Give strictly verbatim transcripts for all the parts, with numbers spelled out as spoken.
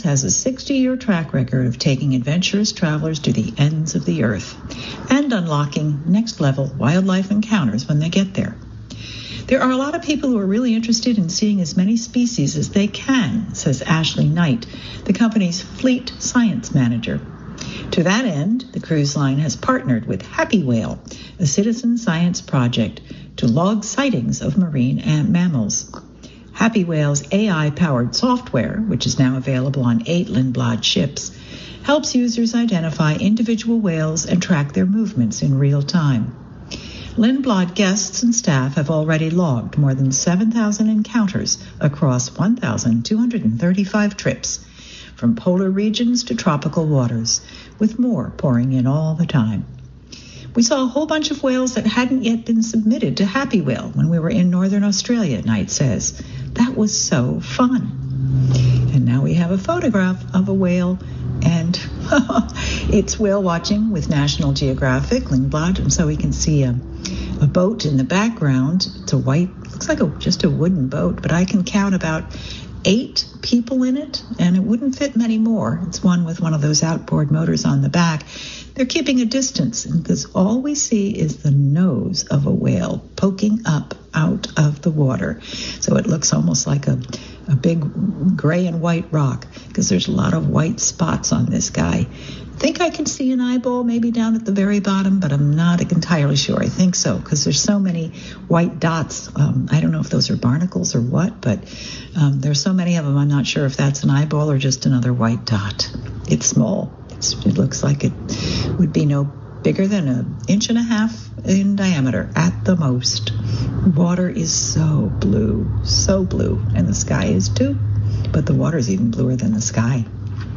has a sixty-year track record of taking adventurous travelers to the ends of the earth and unlocking next-level wildlife encounters when they get there. There are a lot of people who are really interested in seeing as many species as they can, says Ashley Knight, the company's fleet science manager. To that end, the cruise line has partnered with Happy Whale, a citizen science project, to log sightings of marine mammals. Happy Whale's A I-powered software, which is now available on eight Lindblad ships, helps users identify individual whales and track their movements in real time. Lindblad guests and staff have already logged more than seven thousand encounters across one thousand two hundred thirty-five trips, from polar regions to tropical waters, with more pouring in all the time. We saw a whole bunch of whales that hadn't yet been submitted to Happy Whale when we were in Northern Australia, Knight says. That was so fun. And now we have a photograph of a whale, and it's whale watching with National Geographic, Lindblad, and so we can see a, a boat in the background. It's a white, looks like a, just a wooden boat, but I can count about eight people in it, and it wouldn't fit many more. It's one with one of those outboard motors on the back. They're keeping a distance because all we see is the nose of a whale poking up out of the water. So it looks almost like a, a big gray and white rock because there's a lot of white spots on this guy. I think I can see an eyeball maybe down at the very bottom, but I'm not entirely sure. I think so because there's so many white dots. Um, I don't know if those are barnacles or what, but um, there's so many of them. I'm not sure if that's an eyeball or just another white dot. It's small. It looks like it would be no bigger than an inch and a half in diameter at the most. Water is so blue, so blue, and the sky is too, but the water is even bluer than the sky.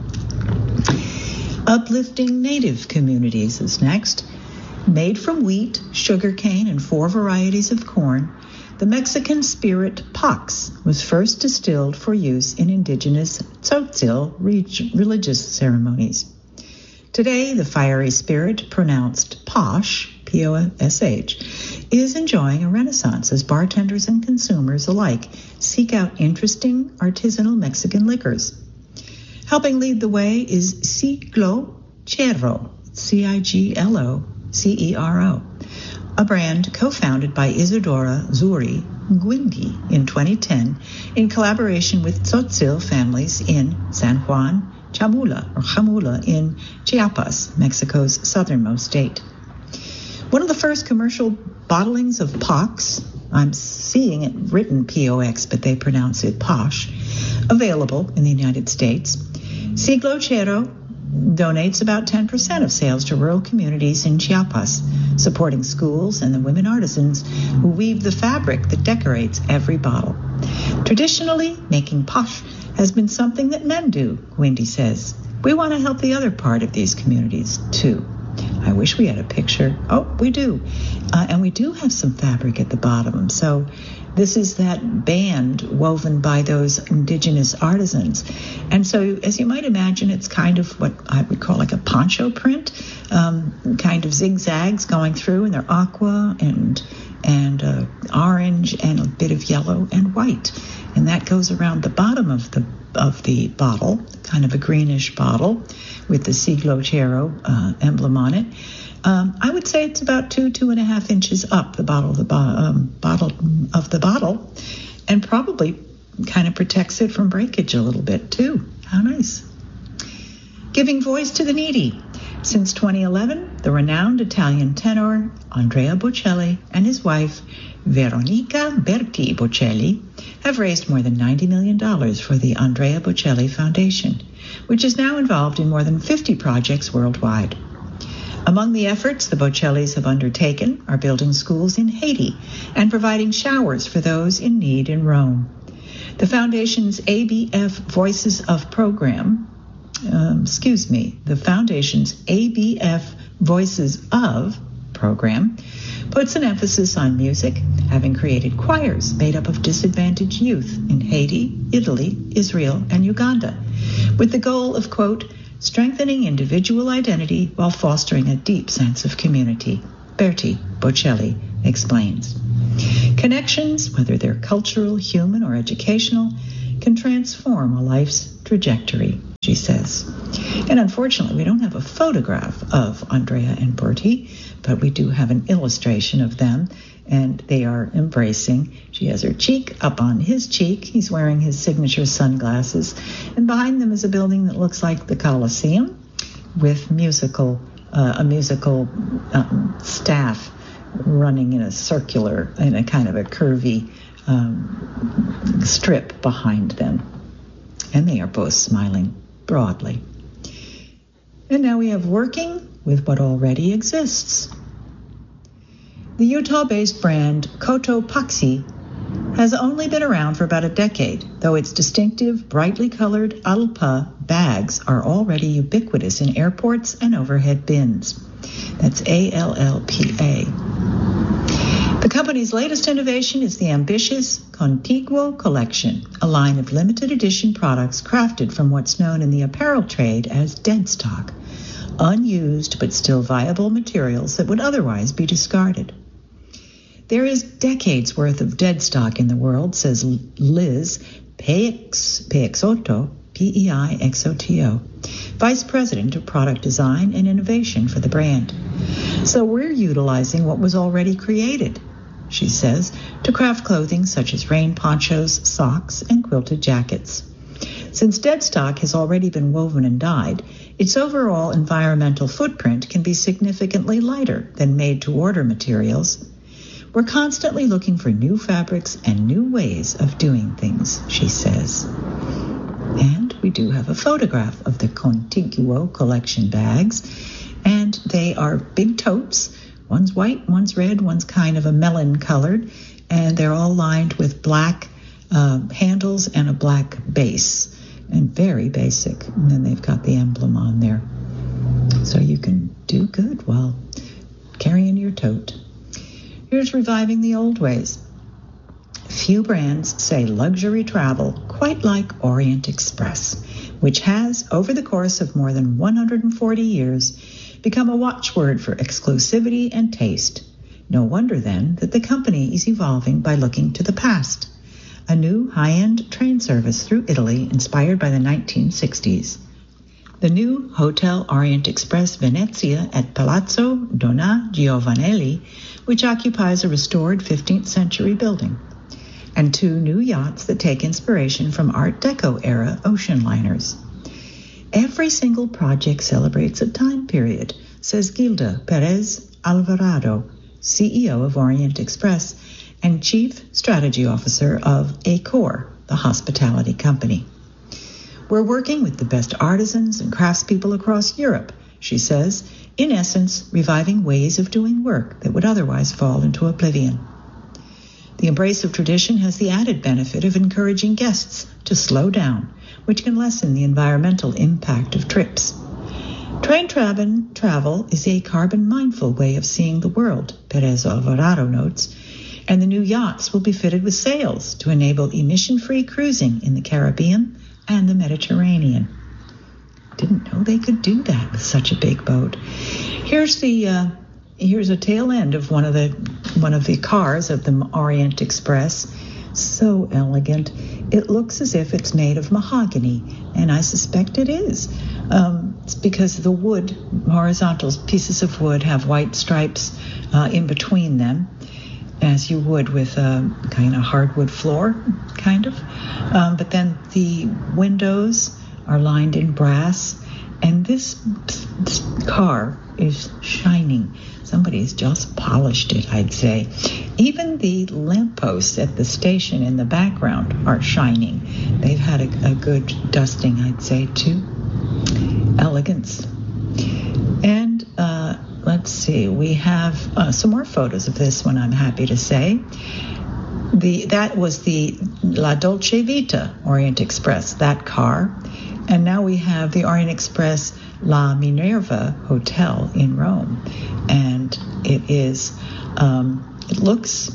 Uplifting native communities is next. Made from wheat, sugarcane, and four varieties of corn, the Mexican spirit Pax was first distilled for use in indigenous Tzotzil religious ceremonies. Today, the fiery spirit, pronounced Posh, P O S H, is enjoying a renaissance as bartenders and consumers alike seek out interesting artisanal Mexican liquors. Helping lead the way is Siglo Cero, C I G L O C E R O, a brand co-founded by Isadora Zuri Guindi in twenty ten in collaboration with Tzotzil families in San Juan, Chamula, or Chamula in Chiapas, Mexico's southernmost state. One of the first commercial bottlings of Pax, I'm seeing it written P O X, but they pronounce it Posh, available in the United States. Siglo Cero donates about ten percent of sales to rural communities in Chiapas, supporting schools and the women artisans who weave the fabric that decorates every bottle. Traditionally, making Posh has been something that men do, Wendy says. We want to help the other part of these communities, too. I wish we had a picture. Oh, we do. Uh, and we do have some fabric at the bottom. So this is that band woven by those indigenous artisans. And so, as you might imagine, it's kind of what I would call like a poncho print, um, kind of zigzags going through, and they're aqua and and uh, orange and a bit of yellow and white. And that goes around the bottom of the of the bottle, kind of a greenish bottle with the Siglo Cero uh, emblem on it. Um, I would say it's about two, two and a half inches up the bottle, the bo- um, bottle of the bottle, and probably kind of protects it from breakage a little bit too. How nice. Giving voice to the needy. Since twenty eleven, the renowned Italian tenor Andrea Bocelli and his wife Veronica Berti Bocelli have raised more than ninety million dollars for the Andrea Bocelli Foundation, which is now involved in more than fifty projects worldwide. Among the efforts the Bocellis have undertaken are building schools in Haiti and providing showers for those in need in Rome. The Foundation's A B F Voices of program, um, excuse me, the Foundation's A B F Voices of program puts an emphasis on music, having created choirs made up of disadvantaged youth in Haiti, Italy, Israel, and Uganda, with the goal of, quote, strengthening individual identity while fostering a deep sense of community, Berti Bocelli explains. Connections, whether they're cultural, human, or educational, can transform a life's trajectory. she says. And unfortunately, we don't have a photograph of Andrea and Bertie, but we do have an illustration of them, and they are embracing. She has her cheek up on his cheek. He's wearing his signature sunglasses. And behind them is a building that looks like the Coliseum with musical, uh, a musical um, staff running in a circular, in a kind of a curvy um, strip behind them. And they are both smiling broadly. And now we have working with what already exists. The Utah-based brand Cotopaxi has only been around for about a decade, though its distinctive, brightly colored Alpa bags are already ubiquitous in airports and overhead bins. That's A L L P A. The company's latest innovation is the ambitious Contiguo Collection, a line of limited edition products crafted from what's known in the apparel trade as dead stock, unused but still viable materials that would otherwise be discarded. There is decades worth of dead stock in the world, says Liz Peixoto, P E I X O T O, Vice President of Product Design and Innovation for the brand. So we're utilizing what was already created, she says, to craft clothing such as rain ponchos, socks, and quilted jackets. Since dead stock has already been woven and dyed, its overall environmental footprint can be significantly lighter than made-to-order materials. We're constantly looking for new fabrics and new ways of doing things, she says. And we do have a photograph of the Contiguo Collection bags, and they are big totes. One's white, one's red, one's kind of a melon colored, and they're all lined with black uh, handles and a black base, and very basic. And then they've got the emblem on there. So you can do good while carrying your tote. Here's reviving the old ways. Few brands say luxury travel quite like Orient Express, which has, over the course of more than one hundred forty years, become a watchword for exclusivity and taste. No wonder, then, that the company is evolving by looking to the past. A new high-end train service through Italy inspired by the nineteen sixties. The new Hotel Orient Express Venezia at Palazzo Donna Giovanelli, which occupies a restored fifteenth century building, and two new yachts that take inspiration from Art Deco-era ocean liners. Every single project celebrates a time period, says Gilda Perez Alvarado, C E O of Orient Express and Chief Strategy Officer of Accor, the hospitality company. We're working with the best artisans and craftspeople across Europe, she says, in essence, reviving ways of doing work that would otherwise fall into oblivion. The embrace of tradition has the added benefit of encouraging guests to slow down, which can lessen the environmental impact of trips. Train tra- travel is a carbon-mindful way of seeing the world, Perez Alvarado notes, and the new yachts will be fitted with sails to enable emission-free cruising in the Caribbean and the Mediterranean. Didn't know they could do that with such a big boat. Here's the uh, here's a tail end of one of the one of the cars of the Orient Express. So elegant. It looks as if it's made of mahogany, and I suspect it is. Um, it's because the wood, horizontal pieces of wood, have white stripes uh, in between them, as you would with a kind of hardwood floor, kind of. Um, but then the windows are lined in brass, and this car is shining. Somebody's just polished it, I'd say. Even the lampposts at the station in the background are shining. They've had a, a good dusting, I'd say, too. Elegance. And uh, let's see, we have uh, some more photos of this one, I'm happy to say. The That was the La Dolce Vita Orient Express, that car. And now we have the Orient Express La Minerva Hotel in Rome. And it is, um, it looks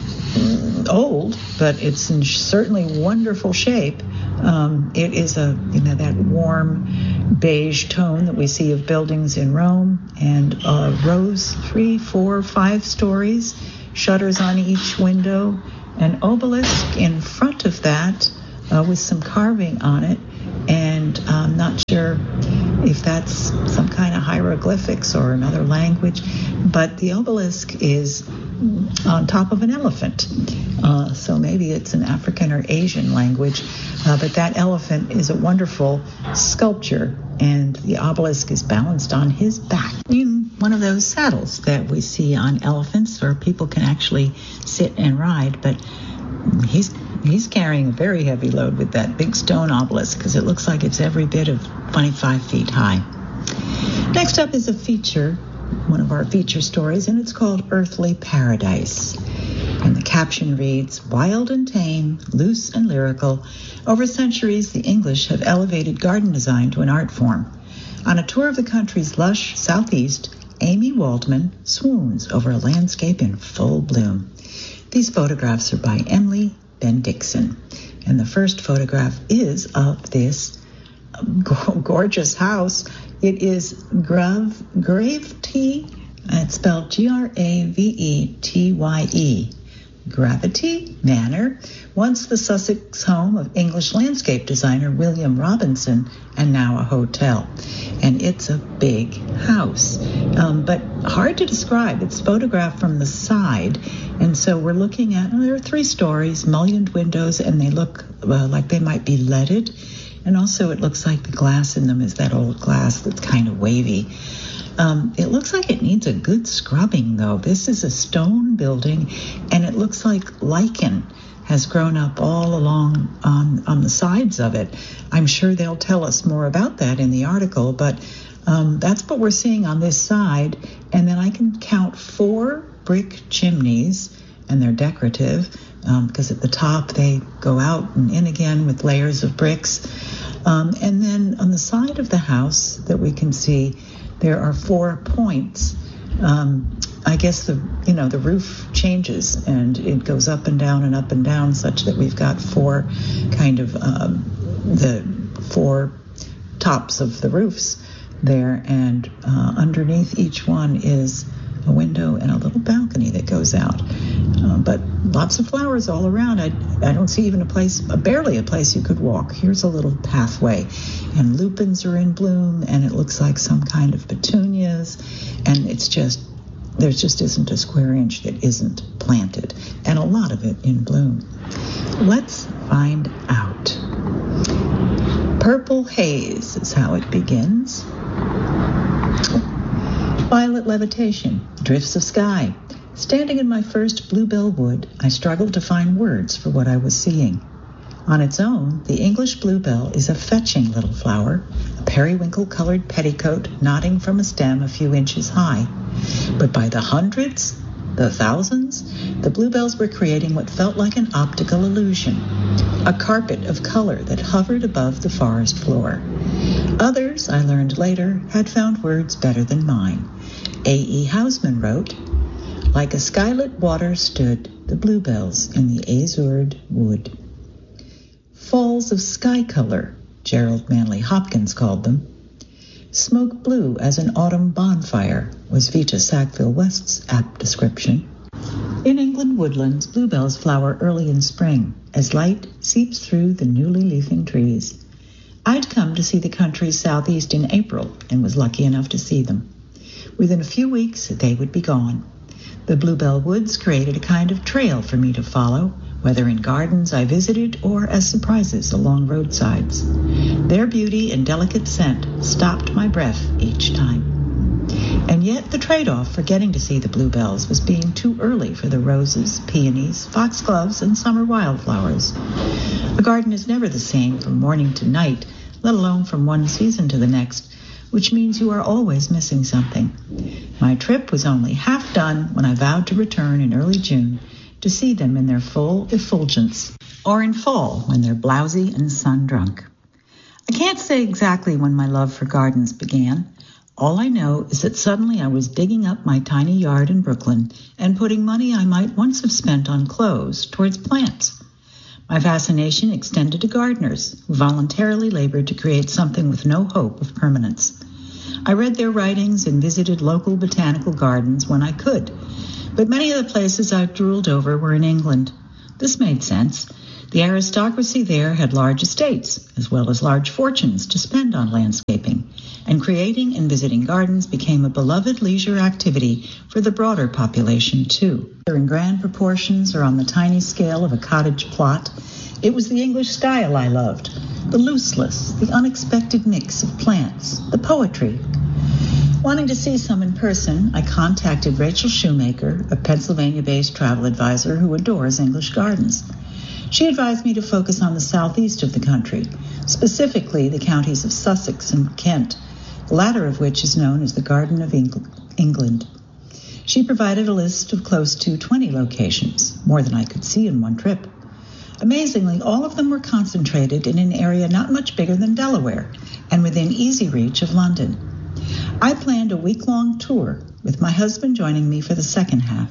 old, but it's in certainly wonderful shape. Um, it is a, you know, that warm beige tone that we see of buildings in Rome, and uh, rows, three, four, five stories, shutters on each window, an obelisk in front of that uh, with some carving on it, and and I'm not sure if that's some kind of hieroglyphics or another language, but the obelisk is on top of an elephant. Uh, so maybe it's an African or Asian language, uh, but that elephant is a wonderful sculpture, and the obelisk is balanced on his back in one of those saddles that we see on elephants, or people can actually sit and ride, but he's he's carrying a very heavy load with that big stone obelisk, because it looks like it's every bit of twenty-five feet high. Next up is a feature, one of our feature stories, and it's called Earthly Paradise. And the caption reads, "Wild and tame, loose and lyrical, over centuries the English have elevated garden design to an art form. On a tour of the country's lush southeast, Amy Waldman swoons over a landscape in full bloom." These photographs are by Emily Bendixson. And the first photograph is of this gorgeous house. It is Grave, Gravetye, it's spelled G R A V E T Y E. Gravity Manor, once the Sussex home of English landscape designer William Robinson, and now a hotel. And it's a big house, um, but hard to describe. It's photographed from the side, and so we're looking at, well, there are three stories, mullioned windows, and they look uh, like they might be leaded. And also it looks like the glass in them is that old glass that's kind of wavy. Um, it looks like it needs a good scrubbing, though. This is a stone building, and it looks like lichen has grown up all along on, on the sides of it. I'm sure they'll tell us more about that in the article, but um, that's what we're seeing on this side. And then I can count four brick chimneys, and they're decorative because um, at the top they go out and in again with layers of bricks. Um, and then on the side of the house that we can see, there are four points. Um, I guess the you know the roof changes and it goes up and down and up and down, such that we've got four kind of um, the four tops of the roofs there, and uh, underneath each one is a window and a little balcony that goes out. Uh, but lots of flowers all around. I, I don't see even a place, uh, barely a place you could walk. Here's a little pathway, and lupins are in bloom, and it looks like some kind of petunias, and it's just, there just isn't a square inch that isn't planted, and a lot of it in bloom. Let's find out. Purple Haze is how it begins. Violet levitation, drifts of sky. Standing in my first bluebell wood, I struggled to find words for what I was seeing. On its own, the English bluebell is a fetching little flower, a periwinkle-colored petticoat nodding from a stem a few inches high. But by the hundreds, the thousands, the bluebells were creating what felt like an optical illusion, a carpet of color that hovered above the forest floor. Others, I learned later, had found words better than mine. A E Hausman wrote, "Like a skylit water stood the bluebells in the azured wood." Falls of sky color, Gerald Manley Hopkins called them. Smoke blue as an autumn bonfire was Vita Sackville West's apt description. In England woodlands, bluebells flower early in spring as light seeps through the newly leafing trees. I'd come to see the country's southeast in April and was lucky enough to see them. Within a few weeks, they would be gone. The bluebell woods created a kind of trail for me to follow, whether in gardens I visited or as surprises along roadsides. Their beauty and delicate scent stopped my breath each time. And yet the trade-off for getting to see the bluebells was being too early for the roses, peonies, foxgloves, and summer wildflowers. A garden is never the same from morning to night, let alone from one season to the next, which means you are always missing something. My trip was only half done when I vowed to return in early June to see them in their full effulgence, or in fall when they're blousy and sun-drunk. I can't say exactly when my love for gardens began. All I know is that suddenly I was digging up my tiny yard in Brooklyn and putting money I might once have spent on clothes towards plants. My fascination extended to gardeners who voluntarily labored to create something with no hope of permanence. I read their writings and visited local botanical gardens when I could, but many of the places I drooled over were in England. The This made sense. The aristocracy there had large estates, as well as large fortunes to spend on landscaping, and creating and visiting gardens became a beloved leisure activity for the broader population, too. Whether in grand proportions or on the tiny scale of a cottage plot, it was the English style I loved, the looseless, the unexpected mix of plants, the poetry. Wanting to see some in person, I contacted Rachel Shoemaker, a Pennsylvania-based travel advisor who adores English gardens. She advised me to focus on the southeast of the country, specifically the counties of Sussex and Kent, the latter of which is known as the Garden of England. She provided a list of close to twenty locations, more than I could see in one trip. Amazingly, all of them were concentrated in an area not much bigger than Delaware and within easy reach of London. I planned a week-long tour, with my husband joining me for the second half.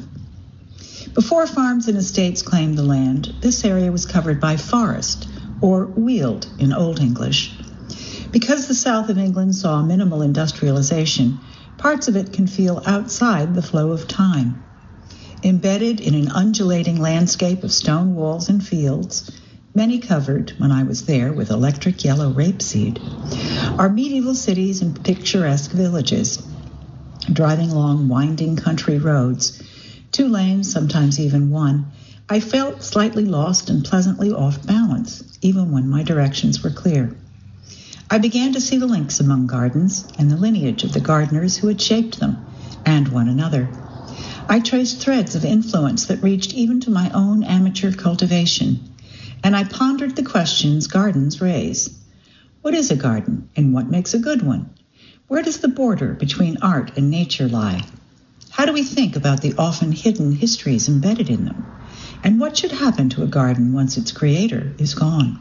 Before farms and estates claimed the land, this area was covered by forest, or weald in Old English. Because the south of England saw minimal industrialization, parts of it can feel outside the flow of time. Embedded in an undulating landscape of stone walls and fields, many covered, when I was there, with electric yellow rapeseed, are medieval cities and picturesque villages. Driving along winding country roads, two lanes, sometimes even one, I felt slightly lost and pleasantly off balance, even when my directions were clear. I began to see the links among gardens and the lineage of the gardeners who had shaped them, and one another. I traced threads of influence that reached even to my own amateur cultivation, and I pondered the questions gardens raise. What is a garden, and what makes a good one? Where does the border between art and nature lie? How do we think about the often hidden histories embedded in them? And what should happen to a garden once its creator is gone?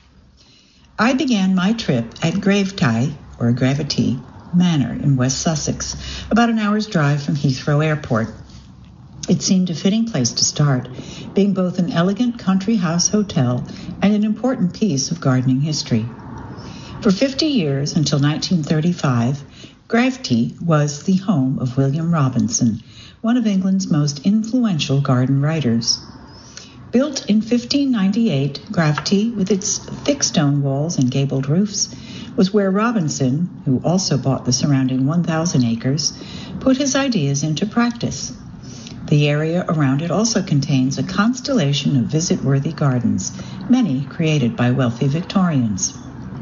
I began my trip at Gravetye, or Gravity, Manor in West Sussex, about an hour's drive from Heathrow Airport. It seemed a fitting place to start, being both an elegant country house hotel and an important piece of gardening history. For fifty years, until nineteen thirty-five, Gravetye was the home of William Robinson, one of England's most influential garden writers. Built in fifteen ninety-eight, Gravetye, with its thick stone walls and gabled roofs, was where Robinson, who also bought the surrounding one thousand acres, put his ideas into practice. The area around it also contains a constellation of visit-worthy gardens, many created by wealthy Victorians.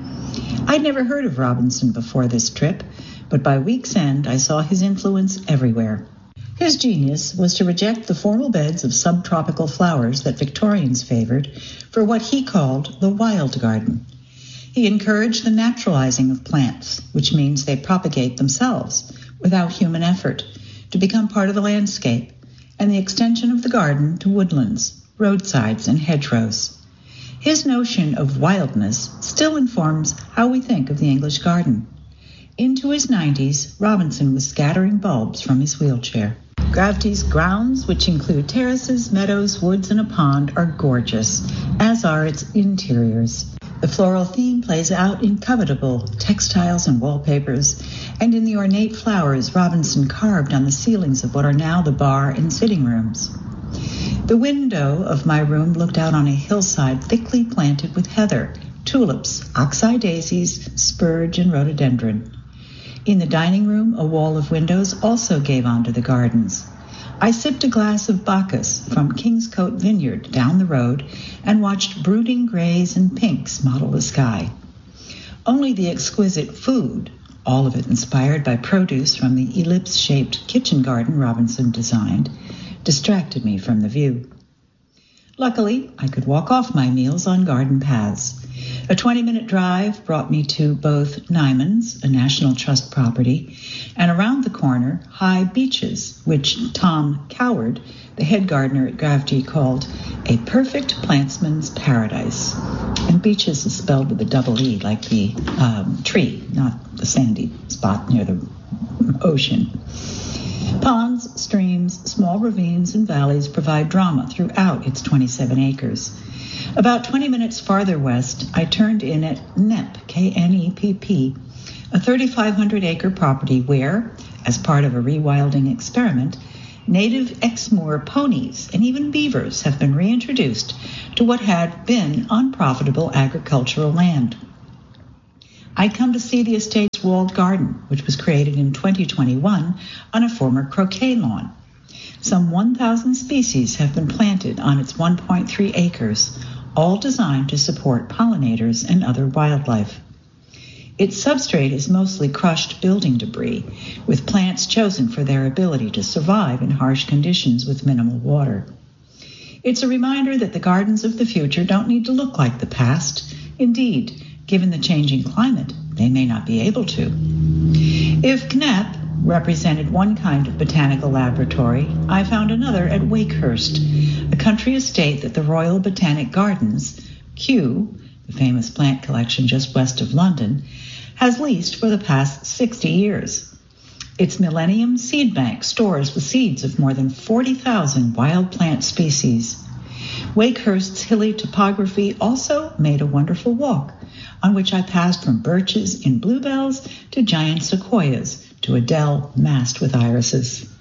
I'd never heard of Robinson before this trip, but by week's end I saw his influence everywhere. His genius was to reject the formal beds of subtropical flowers that Victorians favored for what he called the wild garden. He encouraged the naturalizing of plants, which means they propagate themselves without human effort to become part of the landscape, and the extension of the garden to woodlands, roadsides, and hedgerows. His notion of wildness still informs how we think of the English garden. Into his nineties, Robinson was scattering bulbs from his wheelchair. Gravetye's grounds, which include terraces, meadows, woods, and a pond, are gorgeous, as are its interiors. The floral theme plays out in covetable textiles and wallpapers, and in the ornate flowers Robinson carved on the ceilings of what are now the bar and sitting rooms. The window of my room looked out on a hillside thickly planted with heather, tulips, oxeye daisies, spurge, and rhododendron. In the dining room, a wall of windows also gave onto the gardens. I sipped a glass of Bacchus from Kingscote Vineyard down the road and watched brooding grays and pinks model the sky. Only the exquisite food, all of it inspired by produce from the ellipse-shaped kitchen garden Robinson designed, distracted me from the view. Luckily, I could walk off my meals on garden paths. A twenty-minute drive brought me to both Nyman's, a National Trust property, and around the corner, High Beeches, which Tom Coward, the head gardener at Gravetye, called a perfect plantsman's paradise. And Beeches is spelled with a double E, like the um, tree, not the sandy spot near the ocean. Ponds, streams, small ravines, and valleys provide drama throughout its twenty-seven acres. About twenty minutes farther west, I turned in at Knepp, K N E P P, a thirty-five hundred acre property where, as part of a rewilding experiment, native Exmoor ponies and even beavers have been reintroduced to what had been unprofitable agricultural land. I come to see the estate's walled garden, which was created in twenty twenty-one on a former croquet lawn. Some one thousand species have been planted on its one point three acres, all designed to support pollinators and other wildlife. Its substrate is mostly crushed building debris, with plants chosen for their ability to survive in harsh conditions with minimal water. It's a reminder that the gardens of the future don't need to look like the past. Indeed, given the changing climate, they may not be able to. If Knapp represented one kind of botanical laboratory, I found another at Wakehurst, a country estate that the Royal Botanic Gardens, Kew, the famous plant collection just west of London, has leased for the past sixty years. Its Millennium Seed Bank stores the seeds of more than forty thousand wild plant species. Wakehurst's hilly topography also made a wonderful walk, on which I passed from birches in bluebells to giant sequoias to a dell massed with irises.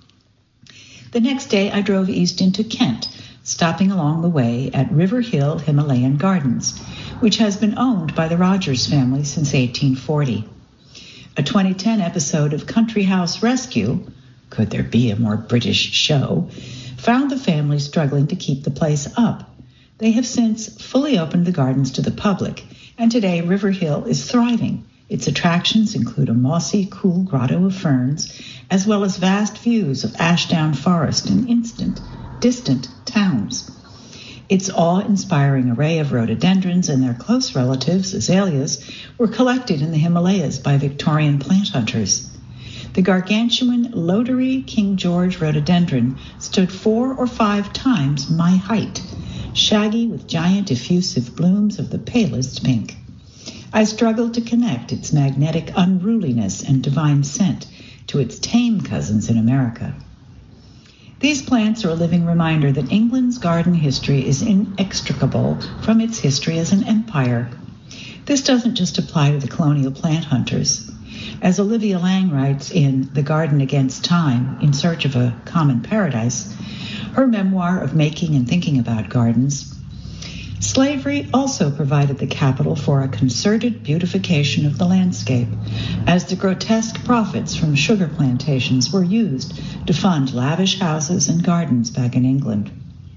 The next day I drove east into Kent, stopping along the way at River Hill Himalayan Gardens, which has been owned by the Rogers family since eighteen forty. A twenty ten episode of Country House Rescue, could there be a more British show, found the family struggling to keep the place up. They have since fully opened the gardens to the public, and today River Hill is thriving. Its attractions include a mossy, cool grotto of ferns, as well as vast views of Ashdown Forest and instant, distant towns. Its awe-inspiring array of rhododendrons and their close relatives, azaleas, were collected in the Himalayas by Victorian plant hunters. The gargantuan Lodery King George rhododendron stood four or five times my height, shaggy with giant effusive blooms of the palest pink. I struggled to connect its magnetic unruliness and divine scent to its tame cousins in America. These plants are a living reminder that England's garden history is inextricable from its history as an empire. This doesn't just apply to the colonial plant hunters. As Olivia Lang writes in The Garden Against Time, In Search of a Common Paradise, her memoir of making and thinking about gardens, slavery also provided the capital for a concerted beautification of the landscape, as the grotesque profits from sugar plantations were used to fund lavish houses and gardens back in England.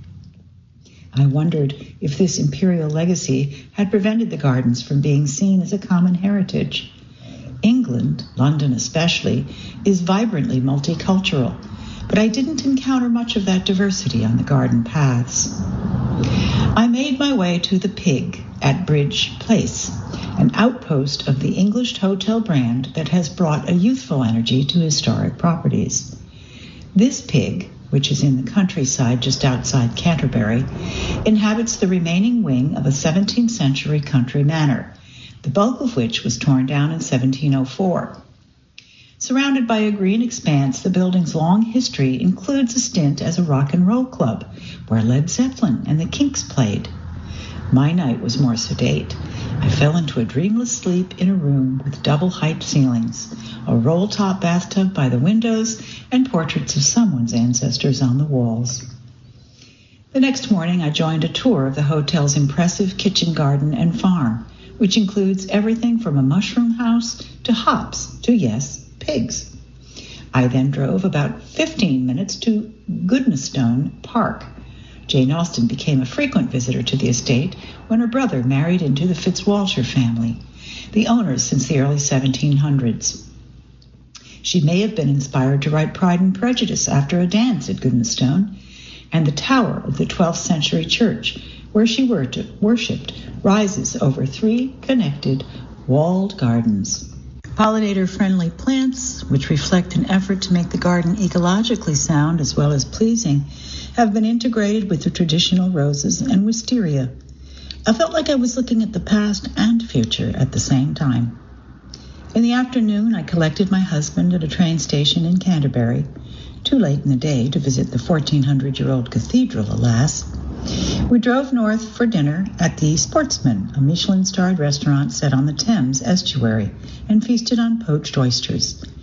I wondered if this imperial legacy had prevented the gardens from being seen as a common heritage. England, London especially, is vibrantly multicultural, but I didn't encounter much of that diversity on the garden paths. I made my way to the Pig at Bridge Place, an outpost of the English hotel brand that has brought a youthful energy to historic properties. This Pig, which is in the countryside just outside Canterbury, inhabits the remaining wing of a seventeenth century country manor, the bulk of which was torn down in seventeen oh four. Surrounded by a green expanse, the building's long history includes a stint as a rock and roll club, where Led Zeppelin and the Kinks played. My night was more sedate. I fell into a dreamless sleep in a room with double-height ceilings, a roll-top bathtub by the windows, and portraits of someone's ancestors on the walls. The next morning, I joined a tour of the hotel's impressive kitchen garden and farm, which includes everything from a mushroom house to hops to, yes, pigs. I then drove about fifteen minutes to Goodnestone Park. Jane Austen became a frequent visitor to the estate when her brother married into the Fitzwalter family, the owners since the early seventeen hundreds. She may have been inspired to write Pride and Prejudice after a dance at Goodnestone, and the tower of the twelfth century church, where she worshipped, rises over three connected walled gardens. Pollinator-friendly plants, which reflect an effort to make the garden ecologically sound as well as pleasing, have been integrated with the traditional roses and wisteria. I felt like I was looking at the past and future at the same time. In the afternoon, I collected my husband at a train station in Canterbury, too late in the day to visit the fourteen hundred year old cathedral, alas. We drove north for dinner at the Sportsman, a Michelin-starred restaurant set on the Thames estuary, and feasted on poached oysters.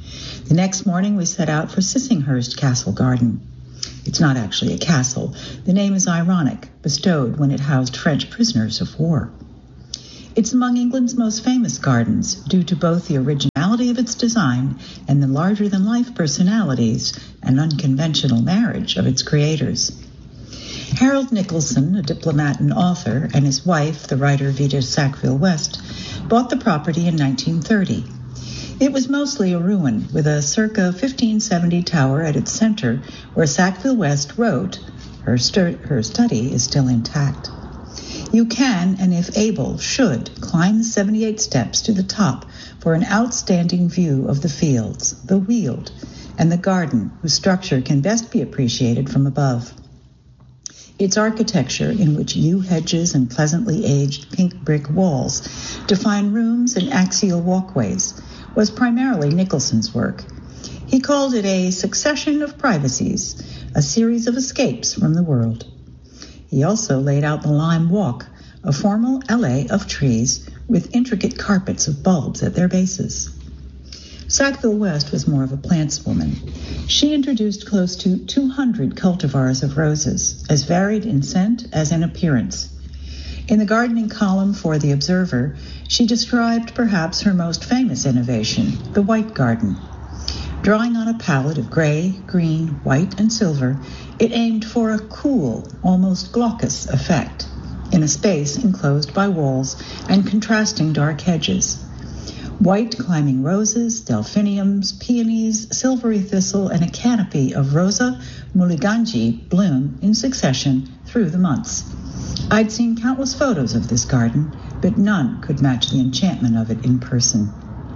The next morning we set out for Sissinghurst Castle Garden. It's not actually a castle. The name is ironic, bestowed when it housed French prisoners of war. It's among England's most famous gardens due to both the originality of its design and the larger-than-life personalities and unconventional marriage of its creators. Harold Nicolson, a diplomat and author, and his wife, the writer Vida Sackville-West, bought the property in nineteen thirty. It was mostly a ruin, with a circa fifteen seventy tower at its center, where Sackville-West wrote, her, stu- her study is still intact. You can, and if able, should climb the seventy-eight steps to the top for an outstanding view of the fields, the Weald, and the garden, whose structure can best be appreciated from above. Its architecture, in which yew hedges and pleasantly aged pink brick walls define rooms and axial walkways, was primarily Nicholson's work. He called it a succession of privacies, a series of escapes from the world. He also laid out the Lime Walk, a formal alley of trees with intricate carpets of bulbs at their bases. Sackville-West was more of a plantswoman. She introduced close to two hundred cultivars of roses, as varied in scent as in appearance. In the gardening column for The Observer, she described perhaps her most famous innovation, the White Garden. Drawing on a palette of gray, green, white, and silver, it aimed for a cool, almost glaucous effect in a space enclosed by walls and contrasting dark hedges. White climbing roses, delphiniums, peonies, silvery thistle, and a canopy of Rosa mulliganji bloom in succession through the months. I'd seen countless photos of this garden, but none could match the enchantment of it in person.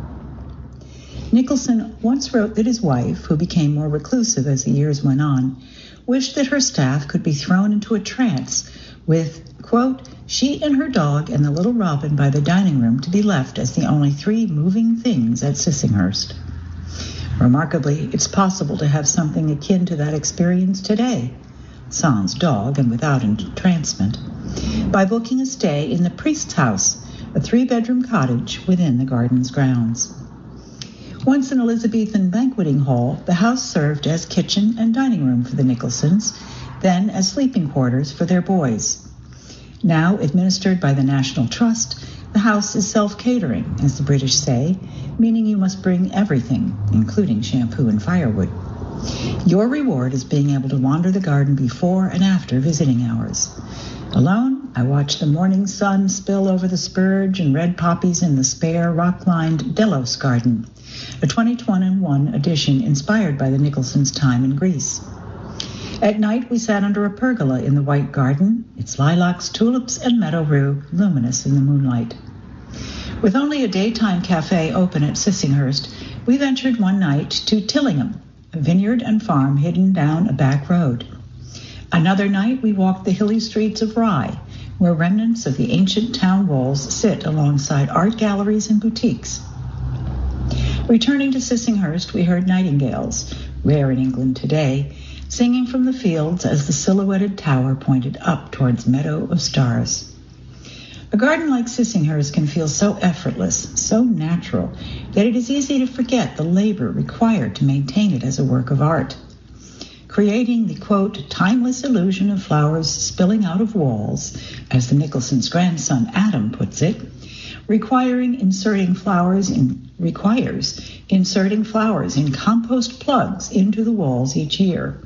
Nicholson once wrote that his wife, who became more reclusive as the years went on, wished that her staff could be thrown into a trance with, quote, she and her dog and the little robin by the dining room to be left as the only three moving things at Sissinghurst. Remarkably, it's possible to have something akin to that experience today, sans dog and without entrancement, by booking a stay in the Priest's House, a three-bedroom cottage within the garden's grounds. Once an Elizabethan banqueting hall, the house served as kitchen and dining room for the Nicholsons, then as sleeping quarters for their boys. Now administered by the National Trust, the house is self-catering, as the British say, meaning you must bring everything, including shampoo and firewood. Your reward is being able to wander the garden before and after visiting hours. Alone, I watch the morning sun spill over the spurge and red poppies in the spare, rock-lined Delos garden, a twenty twenty-one addition inspired by the Nicholsons' time in Greece. At night, we sat under a pergola in the White Garden, its lilacs, tulips, and meadow rue luminous in the moonlight. With only a daytime cafe open at Sissinghurst, we ventured one night to Tillingham, a vineyard and farm hidden down a back road. Another night, we walked the hilly streets of Rye, where remnants of the ancient town walls sit alongside art galleries and boutiques. Returning to Sissinghurst, we heard nightingales, rare in England today, singing from the fields as the silhouetted tower pointed up towards meadow of stars. A garden like Sissinghurst can feel so effortless, so natural, that it is easy to forget the labor required to maintain it as a work of art. Creating the, quote, timeless illusion of flowers spilling out of walls, as the Nicholsons' grandson Adam puts it, requiring inserting flowers in requires inserting flowers in compost plugs into the walls each year.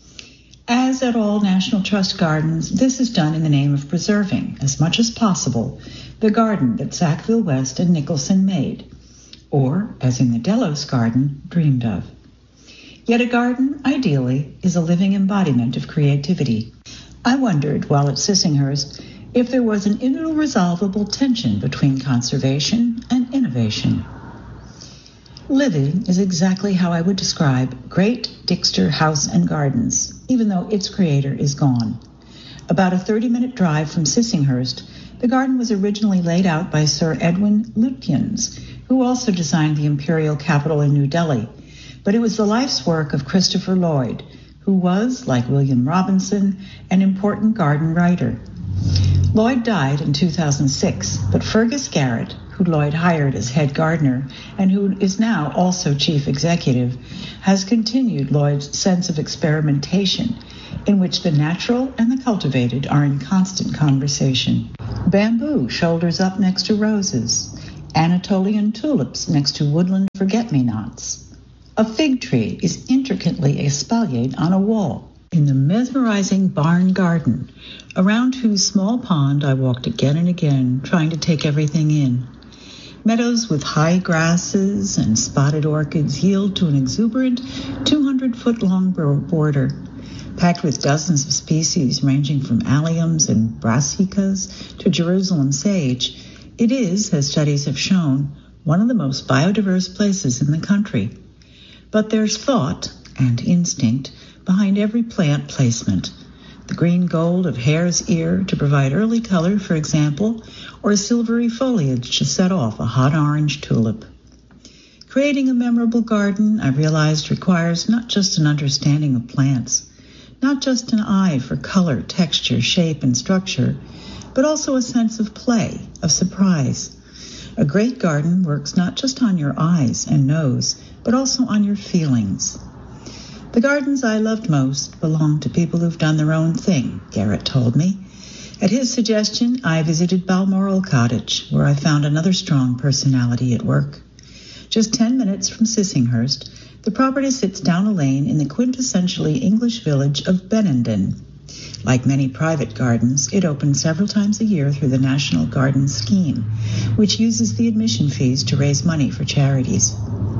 As at all National Trust gardens, this is done in the name of preserving, as much as possible, the garden that Sackville-West and Nicholson made, or, as in the Delos garden, dreamed of. Yet a garden, ideally, is a living embodiment of creativity. I wondered, while at Sissinghurst, if there was an irresolvable tension between conservation and innovation. Living is exactly how I would describe Great Dixter House and Gardens, even though its creator is gone. About a thirty-minute drive from Sissinghurst, the garden was originally laid out by Sir Edwin Lutyens, who also designed the imperial capital in New Delhi, but it was the life's work of Christopher Lloyd, who was, like William Robinson, an important garden writer. Lloyd died in two thousand six, but Fergus Garrett, who Lloyd hired as head gardener and who is now also chief executive, has continued Lloyd's sense of experimentation in which the natural and the cultivated are in constant conversation. Bamboo shoulders up next to roses, Anatolian tulips next to woodland forget-me-nots. A fig tree is intricately espaliered on a wall in the mesmerizing barn garden, around whose small pond I walked again and again, trying to take everything in. Meadows with high grasses and spotted orchids yield to an exuberant two hundred foot long border, packed with dozens of species ranging from alliums and brassicas to Jerusalem sage. It is, as studies have shown, one of the most biodiverse places in the country. But there's thought and instinct behind every plant placement. The green gold of hare's ear to provide early color, for example, or silvery foliage to set off a hot orange tulip. Creating a memorable garden, I realized, requires not just an understanding of plants, not just an eye for color, texture, shape, and structure, but also a sense of play, of surprise. A great garden works not just on your eyes and nose, but also on your feelings. The gardens I loved most belong to people who've done their own thing, Garrett told me. At his suggestion, I visited Balmoral Cottage, where I found another strong personality at work. Just ten minutes from Sissinghurst, the property sits down a lane in the quintessentially English village of Benenden. Like many private gardens, it opens several times a year through the National Garden Scheme, which uses the admission fees to raise money for charities.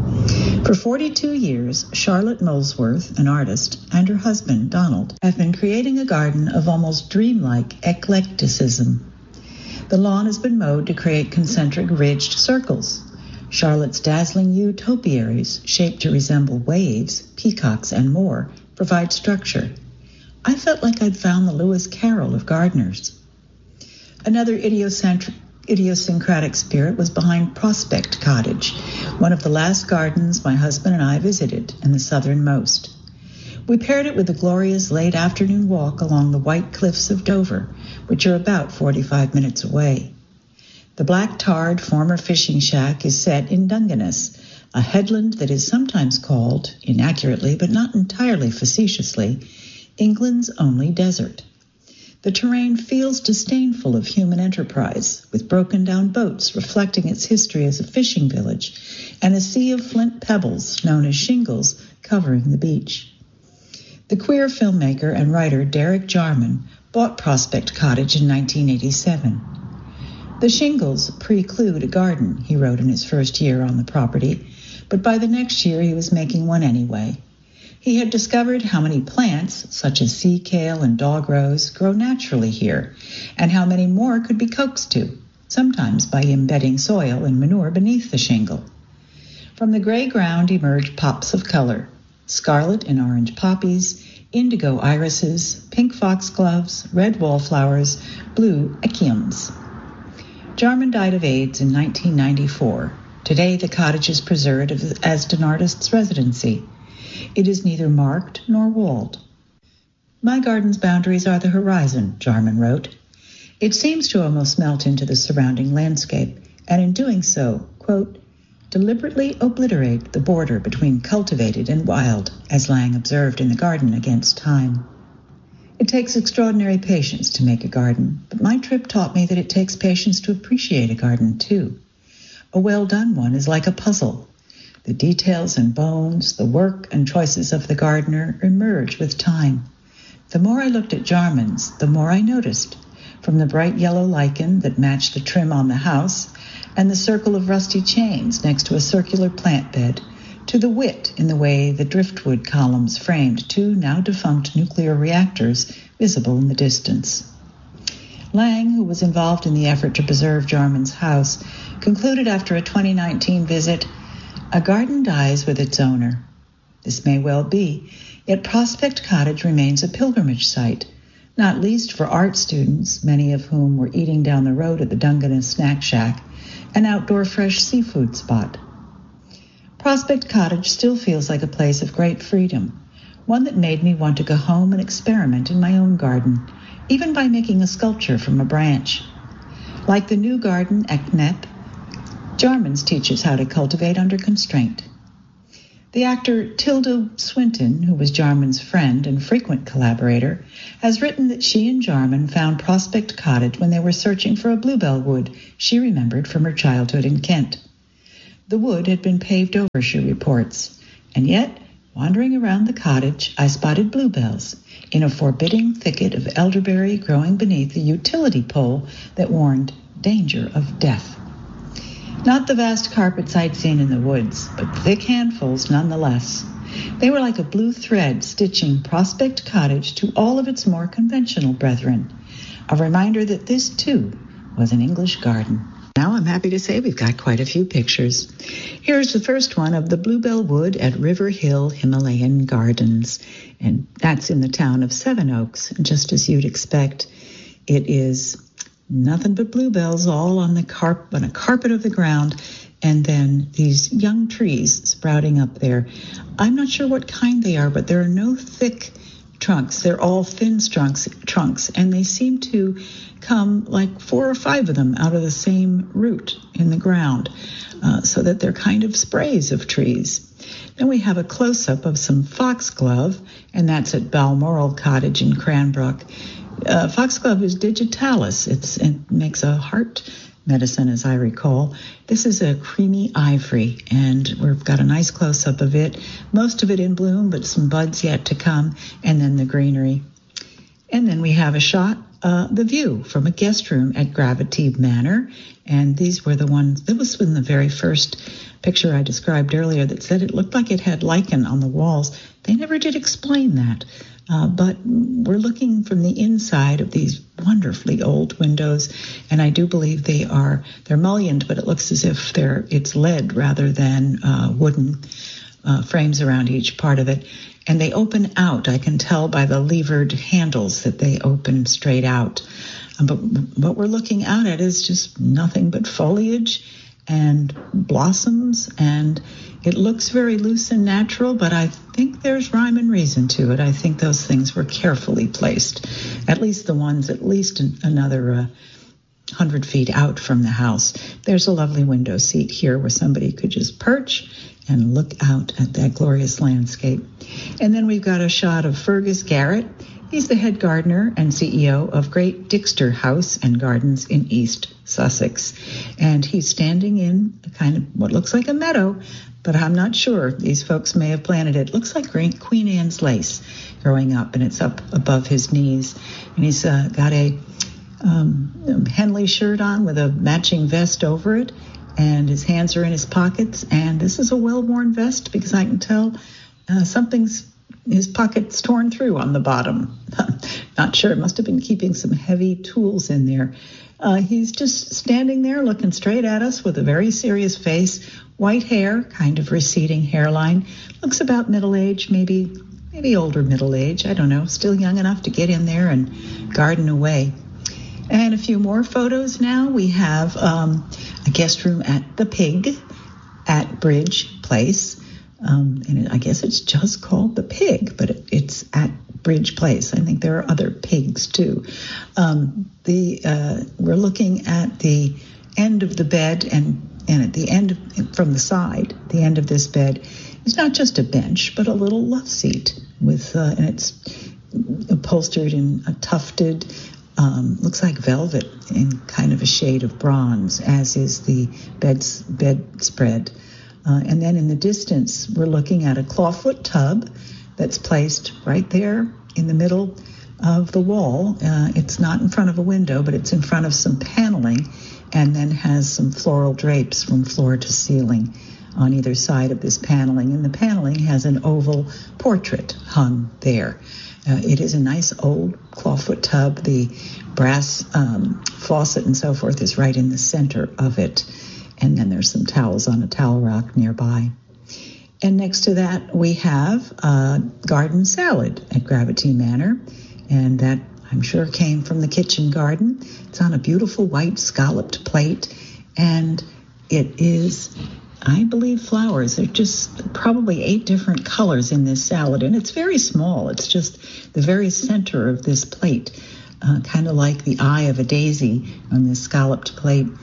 For forty-two years, Charlotte Molesworth, an artist, and her husband, Donald, have been creating a garden of almost dreamlike eclecticism. The lawn has been mowed to create concentric ridged circles. Charlotte's dazzling yew topiaries, shaped to resemble waves, peacocks, and more, provide structure. I felt like I'd found the Lewis Carroll of gardeners. Another idiocentric idiosyncratic spirit was behind Prospect Cottage, one of the last gardens my husband and I visited, and the southernmost. We paired it with a glorious late afternoon walk along the white cliffs of Dover, which are about forty-five minutes away. The black-tarred former fishing shack is set in Dungeness, a headland that is sometimes called, inaccurately but not entirely facetiously, England's only desert. The terrain feels disdainful of human enterprise, with broken-down boats reflecting its history as a fishing village, and a sea of flint pebbles, known as shingles, covering the beach. The queer filmmaker and writer Derek Jarman bought Prospect Cottage in nineteen eighty-seven. The shingles preclude a garden, he wrote in his first year on the property, but by the next year he was making one anyway. He had discovered how many plants, such as sea kale and dog rose, grow naturally here, and how many more could be coaxed to, sometimes by embedding soil and manure beneath the shingle. From the gray ground emerged pops of color, scarlet and orange poppies, indigo irises, pink foxgloves, red wallflowers, blue echiums. Jarman died of AIDS in nineteen ninety-four. Today the cottage is preserved as an artist's residency. It is neither marked nor walled. My garden's boundaries are the horizon, Jarman wrote. It seems to almost melt into the surrounding landscape, and in doing so, quote, deliberately obliterate the border between cultivated and wild, as Lang observed in the garden against time. It takes extraordinary patience to make a garden, but my trip taught me that it takes patience to appreciate a garden, too. A well-done one is like a puzzle. The details and bones, the work and choices of the gardener emerge with time. The more I looked at Jarman's, the more I noticed, from the bright yellow lichen that matched the trim on the house and the circle of rusty chains next to a circular plant bed, to the wit in the way the driftwood columns framed two now-defunct nuclear reactors visible in the distance. Lang, who was involved in the effort to preserve Jarman's house, concluded after a twenty nineteen visit, "A garden dies with its owner." This may well be, yet Prospect Cottage remains a pilgrimage site, not least for art students, many of whom were eating down the road at the Dungeness Snack Shack, an outdoor fresh seafood spot. Prospect Cottage still feels like a place of great freedom, one that made me want to go home and experiment in my own garden, even by making a sculpture from a branch. Like the new garden Eknep, Jarman's teaches how to cultivate under constraint. The actor Tilda Swinton, who was Jarman's friend and frequent collaborator, has written that she and Jarman found Prospect Cottage when they were searching for a bluebell wood she remembered from her childhood in Kent. The wood had been paved over, she reports, and yet, wandering around the cottage, I spotted bluebells in a forbidding thicket of elderberry growing beneath a utility pole that warned danger of death. Not the vast carpets I'd seen in the woods, but thick handfuls nonetheless. They were like a blue thread stitching Prospect Cottage to all of its more conventional brethren, a reminder that this, too, was an English garden. Now I'm happy to say we've got quite a few pictures. Here's the first one of the Bluebell Wood at River Hill Himalayan Gardens, and that's in the town of Sevenoaks. And just as you'd expect, it is nothing but bluebells all on the carp on a carpet of the ground, and then these young trees sprouting up there. I'm not sure what kind they are, but there are no thick trunks. They're all thin trunks, trunks, and they seem to come like four or five of them out of the same root in the ground, uh, so that they're kind of sprays of trees. Then we have a close-up of some foxglove, and that's at Balmoral Cottage in Cranbrook. Uh, foxglove is digitalis. It's, it makes a heart medicine, as I recall. This is a creamy ivory, and we've got a nice close-up of it. Most of it in bloom, but some buds yet to come, and then the greenery. And then we have a shot, uh, the view from a guest room at Gravity Manor, and these were the ones, that was in the very first picture I described earlier that said it looked like it had lichen on the walls. They never did explain that. Uh, but we're looking from the inside of these wonderfully old windows, and I do believe they are, they're mullioned, but it looks as if they're it's lead rather than uh, wooden uh, frames around each part of it. And they open out. I can tell by the levered handles that they open straight out. Um, but what we're looking out at is just nothing but foliage and blossoms, and it looks very loose and natural, but I think there's rhyme and reason to it. I think those things were carefully placed, at least the ones at least another uh, hundred feet out from the house. There's a lovely window seat here where somebody could just perch and look out at that glorious landscape. And then we've got a shot of Fergus Garrett. He's the head gardener and C E O of Great Dixter House and Gardens in East Sussex. And he's standing in a kind of what looks like a meadow, but I'm not sure. These folks may have planted it. It looks like Queen Anne's lace growing up, and it's up above his knees. And he's uh, got a um, Henley shirt on with a matching vest over it, and his hands are in his pockets. And this is a well-worn vest because I can tell uh, something's his pockets torn through on the bottom. Not sure. It must have been keeping some heavy tools in there. Uh, he's just standing there looking straight at us with a very serious face, white hair, kind of receding hairline. Looks about middle age, maybe maybe older middle age. I don't know. Still young enough to get in there and garden away. And a few more photos now. We have um, a guest room at the Pig at Bridge Place. Um, and I guess it's just called the Pig, but it, it's at Bridge Place. I think there are other pigs too. Um, the uh, we're looking at the end of the bed, and and at the end of, from the side, the end of this bed is not just a bench, but a little love seat with, uh, and it's upholstered in a tufted, um, looks like velvet in kind of a shade of bronze, as is the bed's bedspread. Uh, and then in the distance, we're looking at a clawfoot tub that's placed right there in the middle of the wall. Uh, it's not in front of a window, but it's in front of some paneling, and then has some floral drapes from floor to ceiling on either side of this paneling. And the paneling has an oval portrait hung there. Uh, it is a nice old clawfoot tub. The brass um, faucet and so forth is right in the center of it. And then there's some towels on a towel rack nearby. And next to that, we have a garden salad at Gravity Manor. And that, I'm sure, came from the kitchen garden. It's on a beautiful white scalloped plate. And it is, I believe, flowers. There are just probably eight different colors in this salad. And it's very small. It's just the very center of this plate, uh, kind of like the eye of a daisy on this scalloped plate.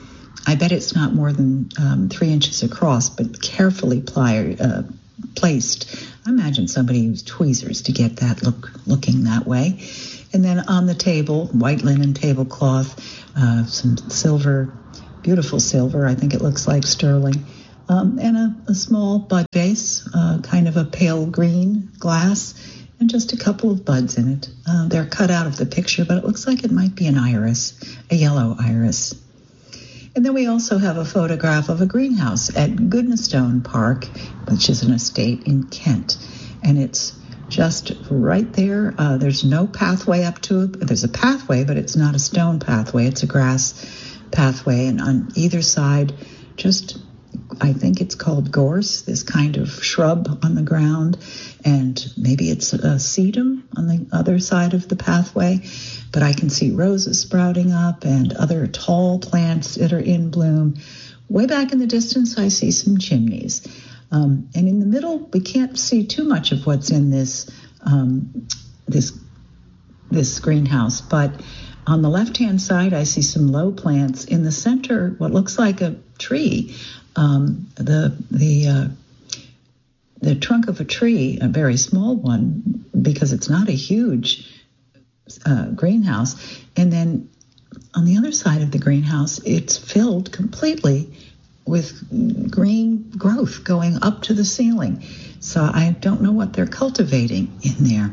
I bet it's not more than um, three inches across, but carefully pli- uh, placed. I imagine somebody used tweezers to get that look looking that way. And then on the table, white linen tablecloth, uh, some silver, beautiful silver, I think it looks like sterling, um, and a, a small bud vase, uh, kind of a pale green glass, and just a couple of buds in it. Uh, they're cut out of the picture, but it looks like it might be an iris, a yellow iris. And then we also have a photograph of a greenhouse at Goodnestone Park, which is an estate in Kent. And it's just right there. Uh, there's no pathway up to it. There's a pathway, but it's not a stone pathway. It's a grass pathway. And on either side, just, I think it's called gorse, this kind of shrub on the ground. And maybe it's a sedum on the other side of the pathway. But I can see roses sprouting up and other tall plants that are in bloom. Way back in the distance, I see some chimneys. Um, and in the middle, we can't see too much of what's in this um, this this greenhouse. But on the left-hand side, I see some low plants. In the center, what looks like a tree, um, the the uh, the trunk of a tree, a very small one, because it's not a huge uh, greenhouse. And then on the other side of the greenhouse, it's filled completely with green growth going up to the ceiling. So I don't know what they're cultivating in there.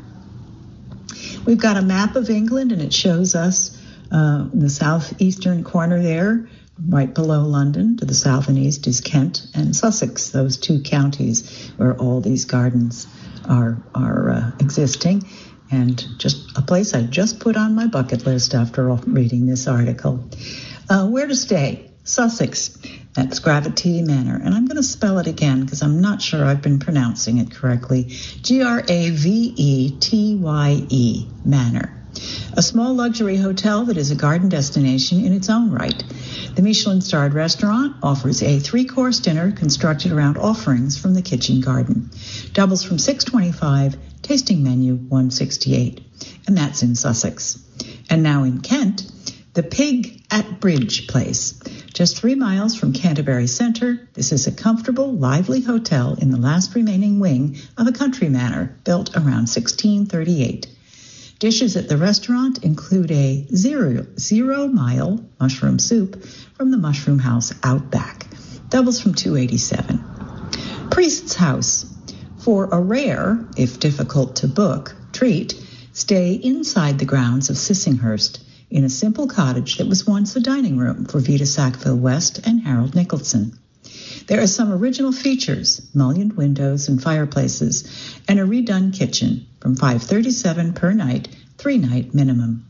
We've got a map of England, and it shows us uh, the southeastern corner there, right below London. To the south and east is Kent and Sussex, those two counties where all these gardens are, are uh, existing. And just a place I just put on my bucket list after reading this article. Uh, where to stay? Sussex. That's Gravety Manor. And I'm going to spell it again because I'm not sure I've been pronouncing it correctly. G R A V E T Y E, Manor. A small luxury hotel that is a garden destination in its own right. The Michelin-starred restaurant offers a three-course dinner constructed around offerings from the kitchen garden. Doubles from six twenty-five, tasting menu one sixty-eight. And that's in Sussex. And now in Kent, the Pig at Bridge Place. Just three miles from Canterbury Centre, this is a comfortable, lively hotel in the last remaining wing of a country manor built around sixteen thirty-eight. Dishes at the restaurant include a zero, zero mile mushroom soup from the Mushroom House out back. Doubles from two eighty-seven. Priest's House. For a rare, if difficult to book, treat, stay inside the grounds of Sissinghurst in a simple cottage that was once a dining room for Vita Sackville West and Harold Nicholson. There are some original features, mullioned windows and fireplaces, and a redone kitchen from five thirty-seven per night, three night minimum.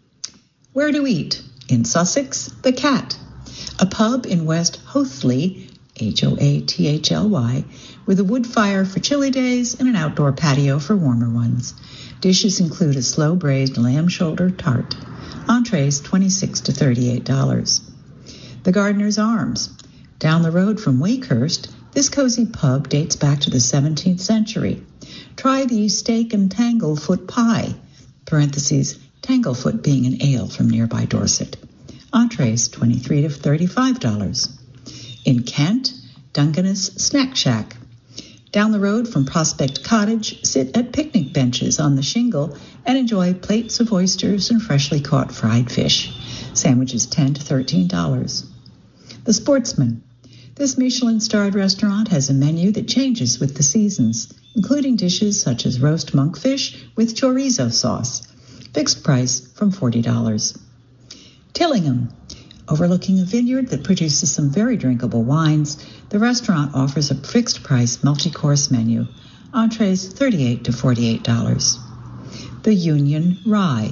Where to eat? In Sussex, The Cat, a pub in West Hoathly, H O A T H L Y, with a wood fire for chilly days and an outdoor patio for warmer ones. Dishes include a slow braised lamb shoulder tart. Entrees twenty-six to thirty-eight dollars. The Gardener's Arms. Down the road from Wakehurst, this cozy pub dates back to the seventeenth century. Try the steak and tanglefoot pie, parentheses, tanglefoot being an ale from nearby Dorset. Entrees twenty-three to thirty-five dollars. In Kent, Dungeness Snack Shack. Down the road from Prospect Cottage, sit at picnic benches on the shingle and enjoy plates of oysters and freshly caught fried fish. Sandwiches ten to thirteen dollars. The Sportsman. This Michelin-starred restaurant has a menu that changes with the seasons, including dishes such as roast monkfish with chorizo sauce. Fixed price from forty dollars. Tillingham. Overlooking a vineyard that produces some very drinkable wines, the restaurant offers a fixed-price multi-course menu. Entrees thirty-eight to forty-eight dollars. The Union Rye.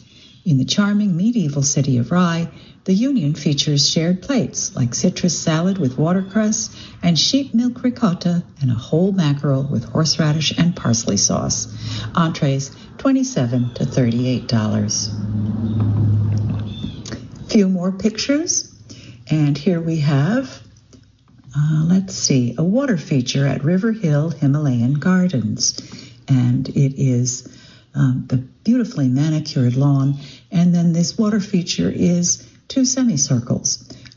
In the charming medieval city of Rye, the Union features shared plates like citrus salad with watercress and sheep milk ricotta and a whole mackerel with horseradish and parsley sauce. Entrees twenty-seven to thirty-eight dollars. Few more pictures, and here we have, uh, let's see, a water feature at River Hill Himalayan Gardens, and it is um, the beautifully manicured lawn, and then this water feature is two semicircles,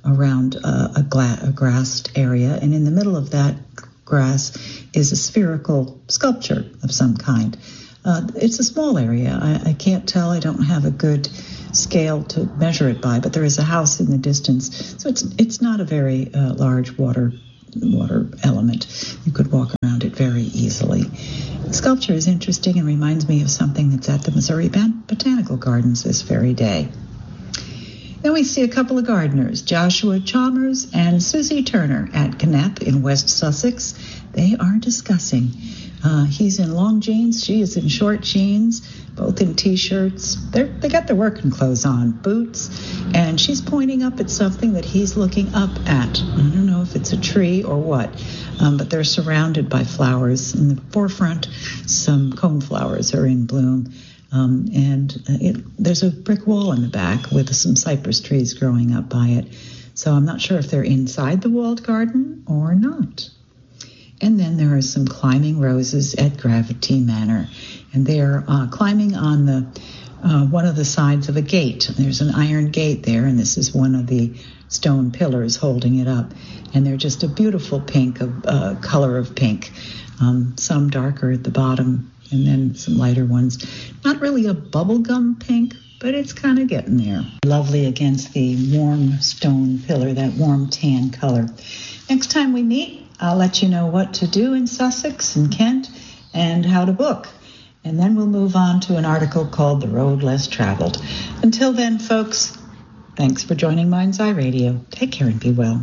around uh, a, gla- a grassed area, and in the middle of that grass is a spherical sculpture of some kind. Uh, it's a small area. I, I can't tell. I don't have a good scale to measure it by, but there is a house in the distance, so it's it's not a very uh, large water water element. You could walk around it very easily. The sculpture is interesting and reminds me of something that's at the Missouri Botanical Gardens this very day. Then we see a couple of gardeners, Joshua Chalmers and Susie Turner at Knapp in West Sussex. They are discussing. Uh, he's in long jeans, she is in short jeans, both in T-shirts. They're, they got their working clothes on, boots, and she's pointing up at something that he's looking up at. I don't know if it's a tree or what, um, but they're surrounded by flowers. In the forefront, some coneflowers are in bloom, um, and it, there's a brick wall in the back with some cypress trees growing up by it. So I'm not sure if they're inside the walled garden or not. And then there are some climbing roses at Gravity Manor, and they're uh, climbing on the uh, one of the sides of a gate. There's an iron gate there, and this is one of the stone pillars holding it up. And they're just a beautiful pink, a uh, color of pink. Um, some darker at the bottom, and then some lighter ones. Not really a bubblegum pink, but it's kind of getting there. Lovely against the warm stone pillar, that warm tan color. Next time we meet, I'll let you know what to do in Sussex and Kent and how to book. And then we'll move on to an article called The Road Less Traveled. Until then, folks, thanks for joining Mind's Eye Radio. Take care and be well.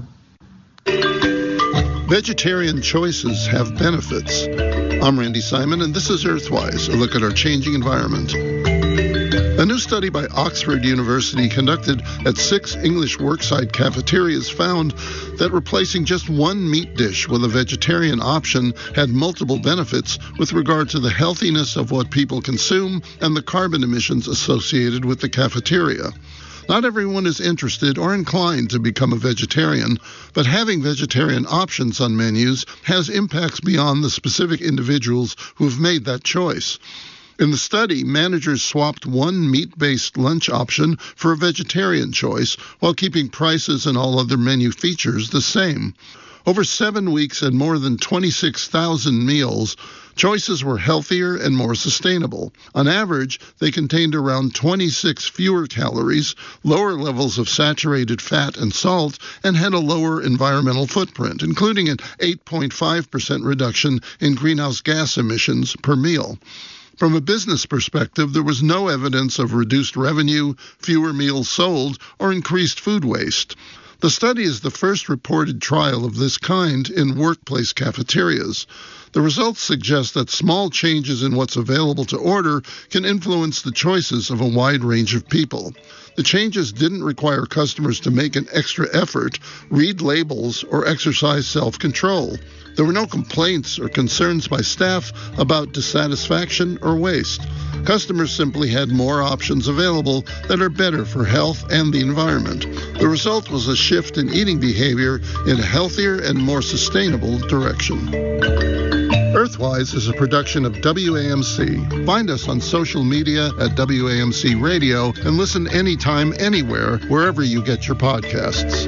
Vegetarian choices have benefits. I'm Randy Simon, and this is Earthwise, a look at our changing environment. A new study by Oxford University conducted at six English worksite cafeterias found that replacing just one meat dish with a vegetarian option had multiple benefits with regard to the healthiness of what people consume and the carbon emissions associated with the cafeteria. Not everyone is interested or inclined to become a vegetarian, but having vegetarian options on menus has impacts beyond the specific individuals who have made that choice. In the study, managers swapped one meat-based lunch option for a vegetarian choice while keeping prices and all other menu features the same. Over seven weeks and more than twenty-six thousand meals, choices were healthier and more sustainable. On average, they contained around twenty-six fewer calories, lower levels of saturated fat and salt, and had a lower environmental footprint, including an eight point five percent reduction in greenhouse gas emissions per meal. From a business perspective, there was no evidence of reduced revenue, fewer meals sold, or increased food waste. The study is the first reported trial of this kind in workplace cafeterias. The results suggest that small changes in what's available to order can influence the choices of a wide range of people. The changes didn't require customers to make an extra effort, read labels, or exercise self-control. There were no complaints or concerns by staff about dissatisfaction or waste. Customers simply had more options available that are better for health and the environment. The result was a shift in eating behavior in a healthier and more sustainable direction. Earthwise is a production of W A M C. Find us on social media at W A M C Radio and listen anytime, anywhere, wherever you get your podcasts.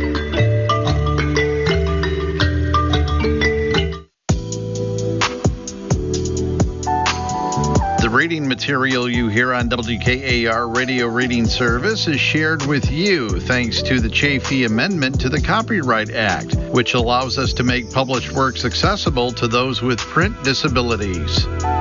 The reading material you hear on W K A R Radio Reading Service is shared with you thanks to the Chafee Amendment to the Copyright Act, which allows us to make published works accessible to those with print disabilities.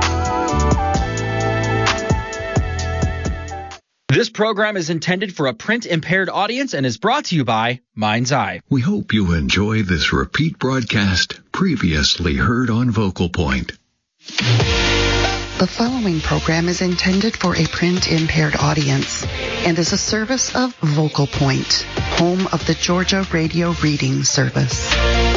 This program is intended for a print-impaired audience and is brought to you by Mind's Eye. We hope you enjoy this repeat broadcast previously heard on Vocal Point. The following program is intended for a print-impaired audience and is a service of Vocal Point, home of the Georgia Radio Reading Service.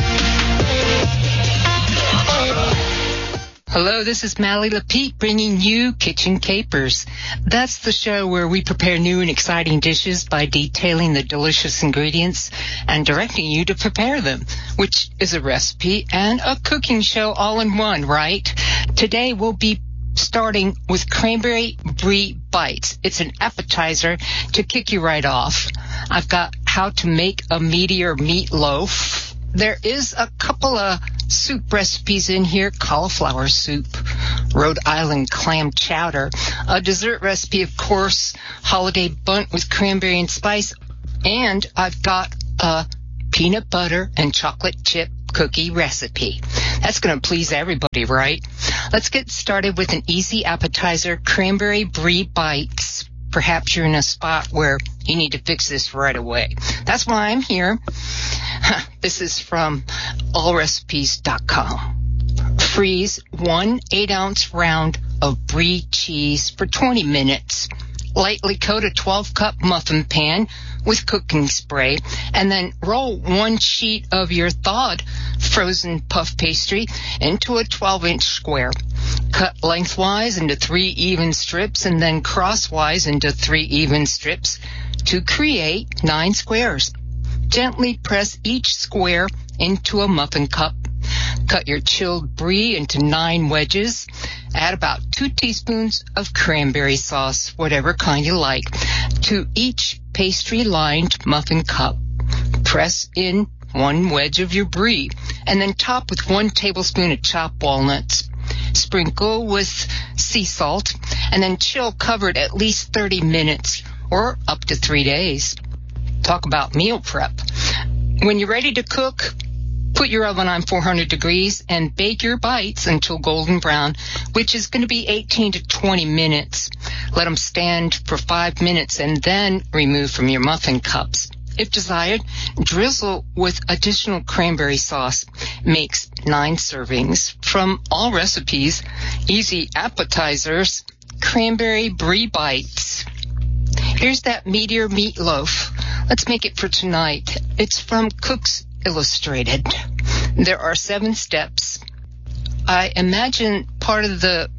Hello, this is Mally Lapeet bringing you Kitchen Capers. That's the show where we prepare new and exciting dishes by detailing the delicious ingredients and directing you to prepare them, which is a recipe and a cooking show all in one, right? Today we'll be starting with cranberry brie bites. It's an appetizer to kick you right off. I've got how to make a meteor meatloaf. There is a couple of soup recipes in here: cauliflower soup, Rhode Island clam chowder, a dessert recipe, of course, holiday bundt with cranberry and spice, and I've got a peanut butter and chocolate chip cookie recipe. That's going to please everybody, right? Let's get started with an easy appetizer, cranberry brie bites. Perhaps you're in a spot where you need to fix this right away. That's why I'm here. This is from all recipes dot com. Freeze one eight-ounce round of brie cheese for twenty minutes. Lightly coat a twelve-cup muffin pan with cooking spray, and then roll one sheet of your thawed frozen puff pastry into a twelve-inch square. Cut lengthwise into three even strips and then crosswise into three even strips to create nine squares. Gently press each square into a muffin cup. Cut your chilled brie into nine wedges. Add about two teaspoons of cranberry sauce, whatever kind you like, to each pastry-lined muffin cup. Press in one wedge of your brie, and then top with one tablespoon of chopped walnuts. Sprinkle with sea salt, and then chill covered at least thirty minutes, or up to three days. Talk about meal prep. When you're ready to cook, put your oven on four hundred degrees and bake your bites until golden brown, which is going to be eighteen to twenty minutes. Let them stand for five minutes and then remove from your muffin cups. If desired, drizzle with additional cranberry sauce. Makes nine servings. From all recipes, easy appetizers, cranberry brie bites. Here's that meteor meatloaf. Let's make it for tonight. It's from Cooks Illustrated. There are seven steps. I imagine part of the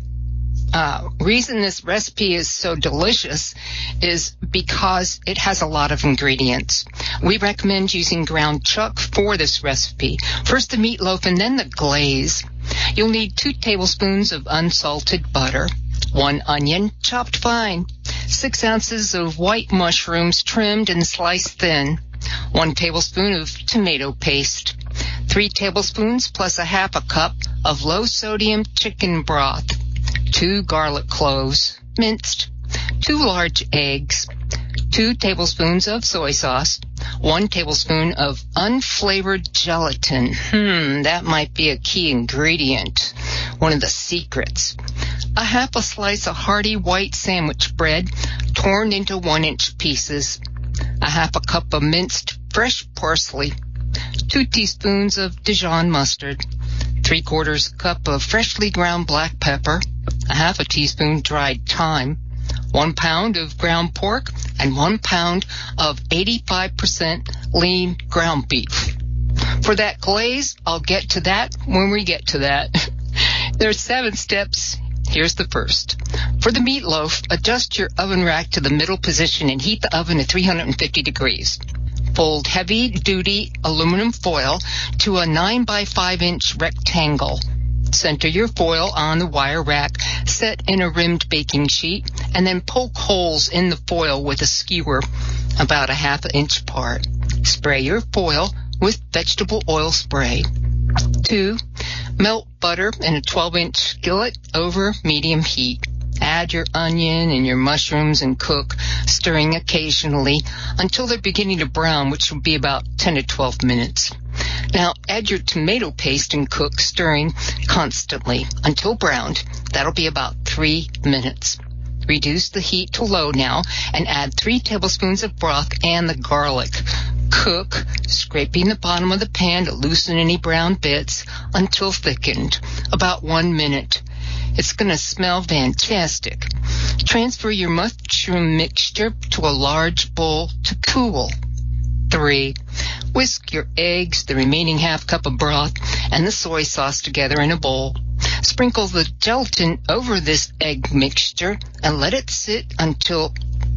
uh, reason this recipe is so delicious is because it has a lot of ingredients. We recommend using ground chuck for this recipe. First the meatloaf and then the glaze. You'll need two tablespoons of unsalted butter, one onion chopped fine, six ounces of white mushrooms trimmed and sliced thin, one tablespoon of tomato paste, three tablespoons plus a half a cup of low-sodium chicken broth, two garlic cloves, minced, two large eggs, two tablespoons of soy sauce, one tablespoon of unflavored gelatin. Hmm, that might be a key ingredient, one of the secrets. A half a slice of hearty white sandwich bread, torn into one-inch pieces, a half a cup of minced fresh parsley, two teaspoons of Dijon mustard, three-quarters cup of freshly ground black pepper, a half a teaspoon dried thyme, one pound of ground pork, and one pound of eighty-five percent lean ground beef. For that glaze, I'll get to that when we get to that. There are seven steps. Here's the first. For the meatloaf, adjust your oven rack to the middle position and heat the oven to three hundred fifty degrees. Fold heavy-duty aluminum foil to a nine by five inch rectangle. Center your foil on the wire rack, set in a rimmed baking sheet, and then poke holes in the foil with a skewer about a half an inch apart. Spray your foil with vegetable oil spray. Two, melt butter in a twelve inch skillet over medium heat. Add your onion and your mushrooms and cook, stirring occasionally until they're beginning to brown, which will be about ten to twelve minutes. Now add your tomato paste and cook, stirring constantly until browned. That'll be about three minutes. Reduce the heat to low now and add three tablespoons of broth and the garlic. Cook, scraping the bottom of the pan to loosen any brown bits until thickened, about one minute. It's going to smell fantastic. Transfer your mushroom mixture to a large bowl to cool. Three, whisk your eggs, the remaining half cup of broth, and the soy sauce together in a bowl. Sprinkle the gelatin over this egg mixture and let it sit until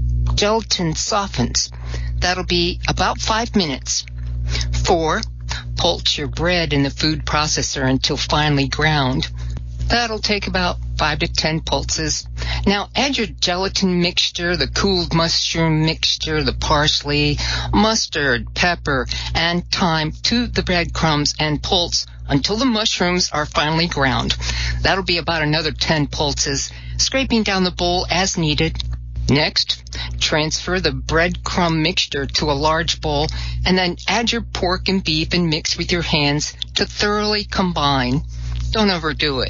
gelatin softens. That'll be about five minutes. Four, pulse your bread in the food processor until finely ground. That'll take about five to ten pulses. Now add your gelatin mixture, the cooled mushroom mixture, the parsley, mustard, pepper, and thyme to the breadcrumbs and pulse until the mushrooms are finely ground. That'll be about another ten pulses, scraping down the bowl as needed. Next, transfer the breadcrumb mixture to a large bowl and then add your pork and beef and mix with your hands to thoroughly combine. Don't overdo it.